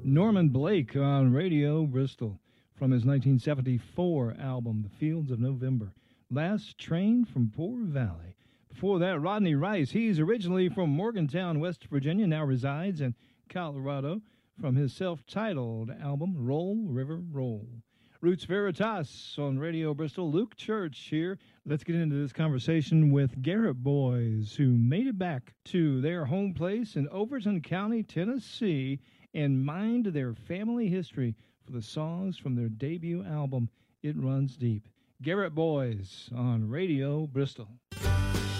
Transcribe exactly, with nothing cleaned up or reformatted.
Norman Blake on Radio Bristol from his nineteen seventy-four album, The Fields of November. Last Train from Poor Valley. Before that, Rodney Rice. He's originally from Morgantown, West Virginia, now resides in Colorado, from his self-titled album, Roll, River, Roll. Roots Veritas on Radio Bristol. Luke Church here. Let's get into this conversation with Garrett Boys, who made it back to their home place in Overton County, Tennessee, and mined their family history for the songs from their debut album, It Runs Deep. Garrett Boys on Radio Bristol.